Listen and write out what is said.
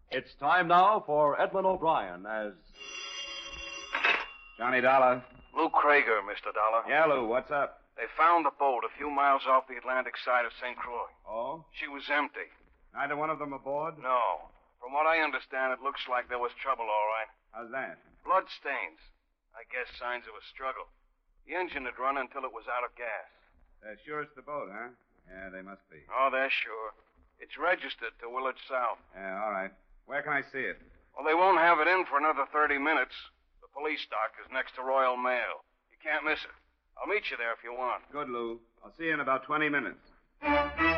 It's time now for Edmund O'Brien as... Johnny Dollar. Lou Krager, Mr. Dollar. Yeah, Lou, what's up? They found the boat a few miles off the Atlantic side of St. Croix. Oh? She was empty. Neither one of them aboard? No. From what I understand, it looks like there was trouble, all right. How's that? Blood stains. I guess signs of a struggle. The engine had run until it was out of gas. They're sure it's the boat, huh? Yeah, they must be. Oh, they're sure. It's registered to Willard South. Yeah, all right. Where can I see it? Well, they won't have it in for another 30 minutes. The police dock is next to Royal Mail. You can't miss it. I'll meet you there if you want. Good, Lou. I'll see you in about 20 minutes.